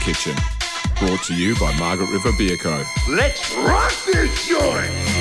Kitchen. Brought to you by Margaret River Beer Co. Let's rock this joint!